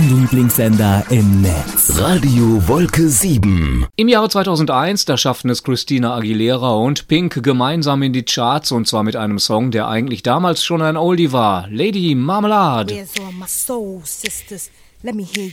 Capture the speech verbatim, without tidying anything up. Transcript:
Lieblingssender im Netz. Radio Wolke sieben. Im Jahre zweitausendeins, da schafften es Christina Aguilera und Pink gemeinsam in die Charts, und zwar mit einem Song, der eigentlich damals schon ein Oldie war. Lady Marmalade.